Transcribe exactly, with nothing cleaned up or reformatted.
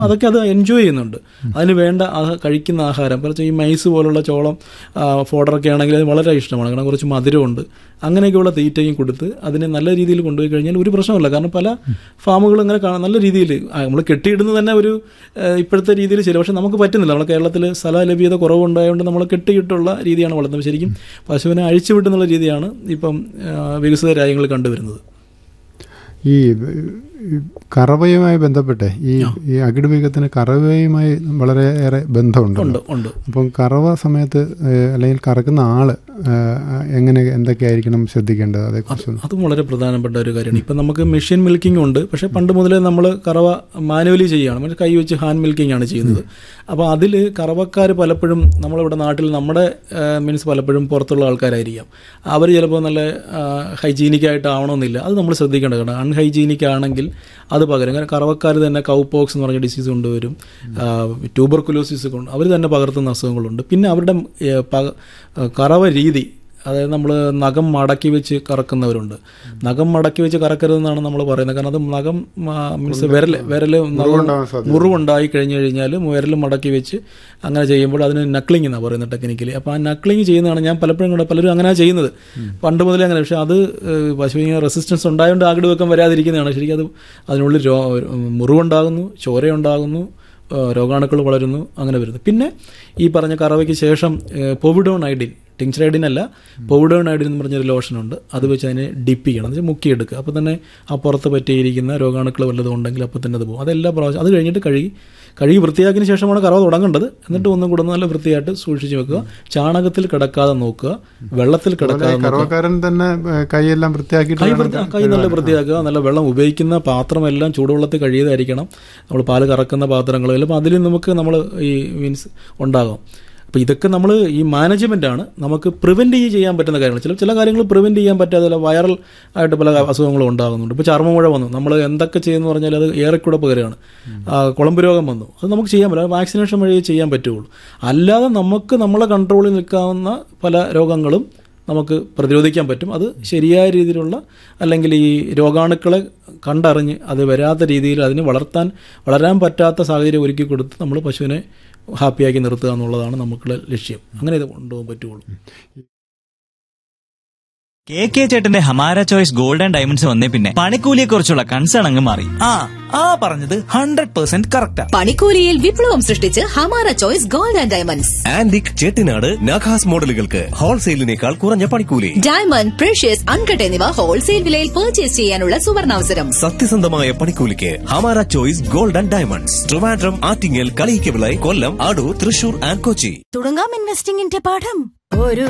അതൊക്കെ അത് എൻജോയ് ചെയ്യുന്നുണ്ട്. അതിന് വേണ്ട കഴിക്കുന്ന ആഹാരം കുറച്ച് ഈ മൈസ് പോലുള്ള ചോളം ഫോഡറൊക്കെ ആണെങ്കിൽ അത് വളരെ ഇഷ്ടമാണ്. കാരണം കുറച്ച് മധുരമുണ്ട്. അങ്ങനെയൊക്കെയുള്ള തീറ്റയും കൊടുത്ത് അതിനെ നല്ല രീതിയിൽ കൊണ്ടുപോയി കഴിഞ്ഞാൽ ഒരു പ്രശ്നമല്ല. കാരണം പല ഫാമുകളും അങ്ങനെ കാണാൻ നല്ല രീതിയിൽ നമ്മൾ കെട്ടിയിടുന്നത് തന്നെ ഒരു ഇപ്പോഴത്തെ രീതിയിൽ ശരി, പക്ഷെ നമുക്ക് പറ്റുന്നില്ല. നമ്മുടെ കേരളത്തിൽ സ്ഥല ലഭ്യത കുറവുണ്ടായതുകൊണ്ട് നമ്മൾ കെട്ടിയിട്ടുള്ള രീതിയാണ് വളർത്തുന്നത്. ശരിക്കും പശുവിനെ അഴിച്ചുവിട്ടുന്നുള്ള രീതിയാണ് ഇപ്പം വികസിത രാജ്യങ്ങളിൽ കണ്ടുവരുന്നത്. ഈ കറവയുമായി ബന്ധപ്പെട്ടെ ഈ ഈ അകിടുവീക്കത്തിന് കറവയുമായി വളരെയേറെ ബന്ധമുണ്ട്. അപ്പം കറവ സമയത്ത് അല്ലെങ്കിൽ കറക്കുന്ന ആള് എങ്ങനെ എന്തൊക്കെയായിരിക്കണം ശ്രദ്ധിക്കേണ്ടത് അതേക്കുറിച്ച്? അതും വളരെ പ്രധാനപ്പെട്ട ഒരു കാര്യമാണ്. ഇപ്പം നമുക്ക് മെഷീൻ മിൽക്കിംഗ് ഉണ്ട്, പക്ഷേ പണ്ട് മുതലേ നമ്മൾ കറവ മാനുവലി ചെയ്യുകയാണ്, കൈ വെച്ച് ഹാൻഡ് മിൽക്കിംഗ് ആണ് ചെയ്യുന്നത്. അപ്പോൾ അതിൽ കറവക്കാർ പലപ്പോഴും നമ്മളിവിടെ നാട്ടിൽ നമ്മുടെ മീൻസ് പലപ്പോഴും പുറത്തുള്ള ആൾക്കാരായിരിക്കാം. അവർ ചിലപ്പോൾ നല്ല ഹൈജീനിക് ആയിട്ടാവണമെന്നില്ല. അത് നമ്മൾ ശ്രദ്ധിക്കേണ്ട കാരണം അൺഹൈജീനിക് ആണെങ്കിൽ അത് പകരം കാരണം കറവക്കാർ തന്നെ കൗപോക്സ് എന്ന് പറഞ്ഞ ഡിസീസ് കൊണ്ടുവരും, ട്യൂബർകുലോസിസ് കൊണ്ട് അവർ തന്നെ പകർത്തുന്ന അസുഖങ്ങളുണ്ട്. പിന്നെ അവരുടെ കറവ രീതി, അതായത് നമ്മൾ നഖം മടക്കി വെച്ച് കറക്കുന്നവരുണ്ട്. നഖം മടക്കി വെച്ച് കറക്കരുതെന്നാണ് നമ്മൾ പറയുന്നത്. കാരണം അത് നഖം മീൻസ് വിരൽ വിരൽ മുറിവുണ്ടായി കഴിഞ്ഞു കഴിഞ്ഞാൽ വിരൽ മടക്കി വെച്ച് അങ്ങനെ ചെയ്യുമ്പോൾ അതിന് നക്ലിംഗ് എന്നാണ് പറയുന്നത് ടെക്നിക്കലി. അപ്പോൾ ആ നക്ലിംഗ് ചെയ്യുന്നതാണ് ഞാൻ പലപ്പോഴും കണ്ട പലരും അങ്ങനെ ചെയ്യുന്നത് പണ്ട് മുതലേ അങ്ങനെ. പക്ഷേ അത് പശുവിന് റെസിസ്റ്റൻസ് ഉണ്ടായതുകൊണ്ട് ആകിട് വെക്കം വരാതിരിക്കുന്നതാണ്. ശരിക്കും അത് അതിനുള്ളിൽ രോ മുറിവുണ്ടാകുന്നു, ചോരയുണ്ടാകുന്നു, രോഗാണുക്കൾ വളരുന്നു, അങ്ങനെ വരുന്നു. പിന്നെ ഈ പറഞ്ഞ കറവയ്ക്ക് ശേഷം പോവിഡോൺ ഐഡിൻ, ടിങ്ചറൈഡിൻ അല്ല പോവിഡോൺ ഐഡിൻ എന്ന് പറഞ്ഞൊരു ലോഷനുണ്ട്. അത് വെച്ച് അതിനെ ഡിപ്പ് ചെയ്യണം, എന്ന് വെച്ചാൽ മുക്കിയെടുക്കുക. അപ്പോൾ തന്നെ ആ പുറത്ത് പറ്റിയിരിക്കുന്ന രോഗാണുക്കൾ വല്ലതും ഉണ്ടെങ്കിൽ അപ്പോൾ തന്നെ അത് പോകും. അതെല്ലാ പ്രാവശ്യം അത് കഴിഞ്ഞിട്ട് കഴുകി കഴുകി വൃത്തിയാക്കിയതിന് ശേഷമാണ് കറവ തുടങ്ങേണ്ടത്. എന്നിട്ട് ഒന്നും കൂടെ നല്ല വൃത്തിയായിട്ട് സൂക്ഷിച്ച് വെക്കുക. ചാണകത്തിൽ കിടക്കാതെ നോക്കുക, വെള്ളത്തിൽ കിടക്കാതെ തന്നെ കൈയെല്ലാം വൃത്തിയാക്കി കൈ നല്ല വൃത്തിയാക്കുക. നല്ല വെള്ളം ഉപയോഗിക്കുന്ന പാത്രമെല്ലാം ചൂടുവെള്ളത്തിൽ കഴിയതായിരിക്കണം. നമ്മൾ പാല് കറക്കുന്ന പാത്രങ്ങൾ ചിലപ്പോൾ അതിൽ നമുക്ക് നമ്മൾ ഈ മീൻസ് ഉണ്ടാകും. അപ്പോൾ ഇതൊക്കെ നമ്മൾ ഈ മാനേജ്മെൻറ്റാണ് നമുക്ക് പ്രിവെൻറ്റ് ചെയ്യാൻ പറ്റുന്ന കാര്യങ്ങൾ. ചില ചില കാര്യങ്ങൾ പ്രിവെൻറ്റ് ചെയ്യാൻ പറ്റാതെ വൈറൽ ആയിട്ട് പല അസുഖങ്ങളും ഉണ്ടാകുന്നുണ്ട്. ഇപ്പോൾ ചർമ്മമുഴ വന്നു, നമ്മൾ എന്തൊക്കെ ചെയ്യുന്നു പറഞ്ഞാൽ അത് ഏറെക്കൂടെ പകരമാണ്. കുളമ്പ് രോഗം വന്നു, അത് നമുക്ക് ചെയ്യാൻ പറ്റില്ല, വാക്സിനേഷൻ വഴി ചെയ്യാൻ പറ്റുള്ളൂ. അല്ലാതെ നമുക്ക് നമ്മളെ കൺട്രോളിൽ നിൽക്കാവുന്ന പല രോഗങ്ങളും നമുക്ക് പ്രതിരോധിക്കാൻ പറ്റും. അത് ശരിയായ രീതിയിലുള്ള അല്ലെങ്കിൽ ഈ രോഗാണുക്കളെ കണ്ടറിഞ്ഞ് അത് വരാത്ത രീതിയിൽ അതിന് വളർത്താൻ വളരാൻ പറ്റാത്ത സാഹചര്യം ഒരുക്കി കൊടുത്ത് നമ്മൾ പശുവിനെ ഹാപ്പിയാക്കി നിർത്തുക എന്നുള്ളതാണ് നമുക്കുള്ള ലക്ഷ്യം. അങ്ങനെ ഇത് കൊണ്ടുപോകാൻ പറ്റുള്ളൂ. കെ കെ ചേട്ടന്റെ Hamara choice gold and diamonds വന്നേ പിന്നെ പണിക്കൂലിയെ കുറിച്ചുള്ള കൺസേൺ അങ്ങ് മാറി. ആ ആ പറഞ്ഞത് ഹൺഡ്രഡ് പെർസെന്റ് കറക്റ്റാ. പണിക്കൂലിയിൽ വിപ്ലവം സൃഷ്ടിച്ച് Hamara choice gold and diamonds. Antique Chettinad നഖാസ് മോഡലുകൾക്ക് ഹോൾസെയിലിനേക്കാൾ കുറഞ്ഞ പണിക്കൂലി. ഡയമണ്ട്, പ്രഷ്യസ്, അൺകട്ട് എന്നിവ ഹോൾസെയിൽ വിലയിൽ പർച്ചേസ് ചെയ്യാനുള്ള സുവർണാവസരം. സത്യസന്ധമായ പണിക്കൂലിക്ക് Hamara choice gold and diamonds. Trivandrum, Attingal, Kaliyikkavila, Kollam, Adoor, Thrissur and Kochi. തുടങ്ങാം ഇൻവെസ്റ്റിംഗിന്റെ പാഠം. ഒരു